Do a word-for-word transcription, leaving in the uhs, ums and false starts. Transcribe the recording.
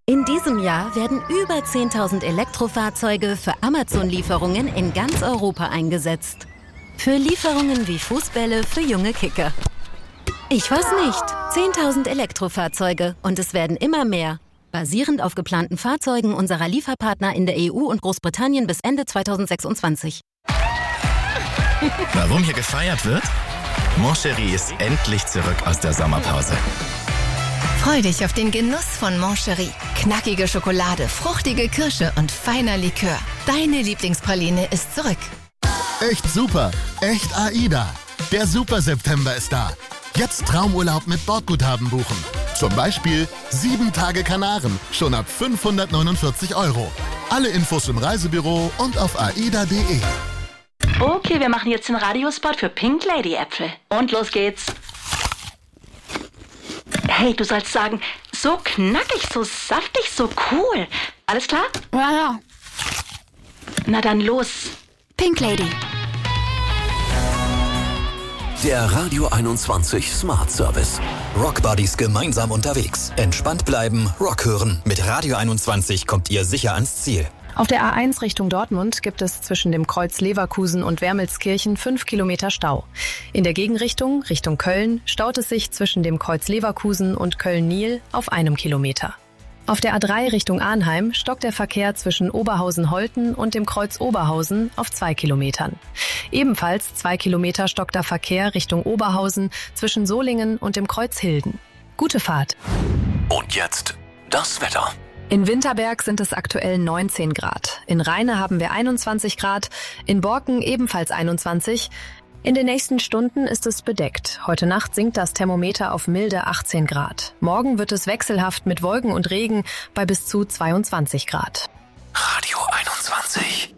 In diesem Jahr werden über zehntausend Elektrofahrzeuge für Amazon-Lieferungen in ganz Europa eingesetzt. Für Lieferungen wie Fußbälle für junge Kicker. Ich weiß nicht. zehntausend Elektrofahrzeuge und es werden immer mehr. Basierend auf geplanten Fahrzeugen unserer Lieferpartner in der E U und Großbritannien bis Ende zweitausendsechsundzwanzig. Warum hier gefeiert wird? Mon Chéri ist endlich zurück aus der Sommerpause. Freu dich auf den Genuss von Mon Chéri. Knackige Schokolade, fruchtige Kirsche und feiner Likör. Deine Lieblingspraline ist zurück. Echt super, echt AIDA. Der Super September ist da. Jetzt Traumurlaub mit Bordguthaben buchen. Zum Beispiel sieben Tage Kanaren, schon ab fünfhundertneunundvierzig Euro. Alle Infos im Reisebüro und auf aida punkt de. Okay, wir machen jetzt den Radiospot für Pink Lady Äpfel. Und los geht's. Hey, du sollst sagen, so knackig, so saftig, so cool. Alles klar? Ja, ja. Na dann los. Pink Lady. Der Radio einundzwanzig Smart Service. Rockbuddies gemeinsam unterwegs. Entspannt bleiben, Rock hören. Mit Radio einundzwanzig kommt ihr sicher ans Ziel. Auf der A eins Richtung Dortmund gibt es zwischen dem Kreuz Leverkusen und Wermelskirchen fünf Kilometer Stau. In der Gegenrichtung, Richtung Köln, staut es sich zwischen dem Kreuz Leverkusen und Köln-Niel auf einem Kilometer. Auf der A drei Richtung Arnheim stockt der Verkehr zwischen Oberhausen-Holten und dem Kreuz Oberhausen auf zwei Kilometern. Ebenfalls zwei Kilometer stockt der Verkehr Richtung Oberhausen zwischen Solingen und dem Kreuz Hilden. Gute Fahrt. Und jetzt das Wetter. In Winterberg sind es aktuell neunzehn Grad. In Rheine haben wir einundzwanzig Grad, in Borken ebenfalls einundzwanzig. In den nächsten Stunden ist es bedeckt. Heute Nacht sinkt das Thermometer auf milde achtzehn Grad. Morgen wird es wechselhaft mit Wolken und Regen bei bis zu zweiundzwanzig Grad. Radio einundzwanzig.